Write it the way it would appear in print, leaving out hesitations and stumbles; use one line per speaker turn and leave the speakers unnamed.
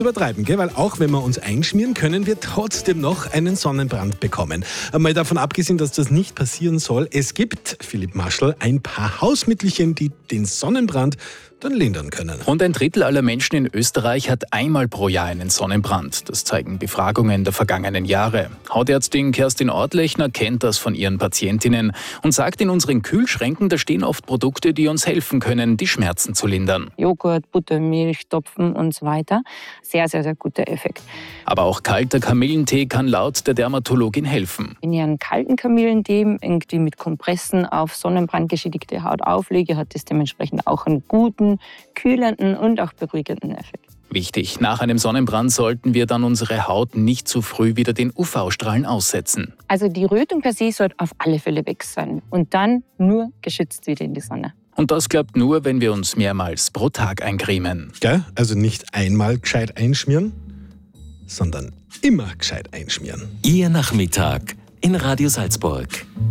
Übertreiben, gell? Weil auch wenn wir uns einschmieren, können wir trotzdem noch einen Sonnenbrand bekommen. Mal davon abgesehen, dass das nicht passieren soll, es gibt, Philipp Maschel, ein paar Hausmittelchen, die den Sonnenbrand dann lindern können.
Rund 1/3 aller Menschen in Österreich hat einmal pro Jahr einen Sonnenbrand. Das zeigen Befragungen der vergangenen Jahre. Hautärztin Kerstin Ortlechner kennt das von ihren Patientinnen und sagt, in unseren Kühlschränken, da stehen oft Produkte, die uns helfen können, die Schmerzen zu lindern.
Joghurt, Buttermilch, Topfen und so weiter. Sehr, sehr, sehr guter Effekt.
Aber auch kalter Kamillentee kann laut der Dermatologin helfen.
Wenn ich einen kalten Kamillentee irgendwie mit Kompressen auf sonnenbrandgeschädigte Haut auflege, hat das dementsprechend auch einen guten, kühlenden und auch beruhigenden Effekt.
Wichtig, nach einem Sonnenbrand sollten wir dann unsere Haut nicht zu früh wieder den UV-Strahlen aussetzen.
Also die Rötung per se sollte auf alle Fälle weg sein und dann nur geschützt wieder in die Sonne.
Und das klappt nur, wenn wir uns mehrmals pro Tag eincremen.
Gell? Also nicht einmal gescheit einschmieren, sondern immer gescheit einschmieren.
Ihr Nachmittag in Radio Salzburg.